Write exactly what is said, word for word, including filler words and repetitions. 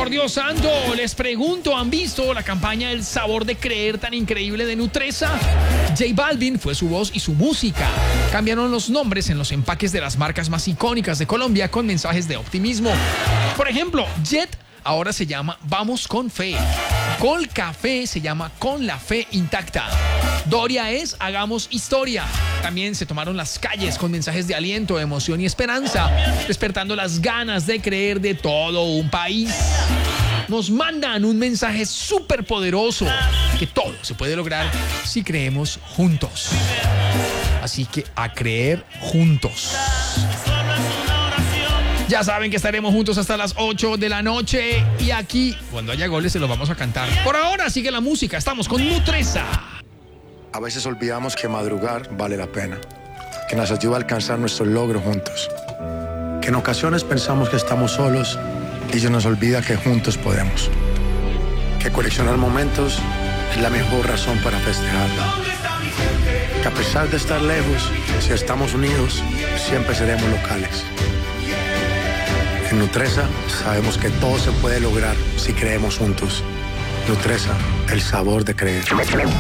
Por Dios santo, les pregunto, ¿han visto la campaña El Sabor de Creer tan increíble de Nutresa? J Balvin fue su voz y su música. Cambiaron los nombres en los empaques de las marcas más icónicas de Colombia con mensajes de optimismo. Por ejemplo, Jet ahora se llama Vamos con Fe. Col Café se llama Con la Fe Intacta. Doria es Hagamos Historia. También se tomaron las calles con mensajes de aliento, emoción y esperanza, despertando las ganas de creer de todo un país. Nos mandan un mensaje súper poderoso, que todo se puede lograr si creemos juntos. Así que a creer juntos. Ya saben que estaremos juntos hasta las ocho de la noche y aquí, cuando haya goles, se los vamos a cantar. Por ahora sigue la música, estamos con Nutresa. A veces olvidamos que madrugar vale la pena, que nos ayuda a alcanzar nuestros logros juntos, que en ocasiones pensamos que estamos solos y se nos olvida que juntos podemos, que coleccionar momentos es la mejor razón para festejar, que a pesar de estar lejos, si estamos unidos, siempre seremos locales. En Nutresa sabemos que todo se puede lograr si creemos juntos. Nutresa, el sabor de creer.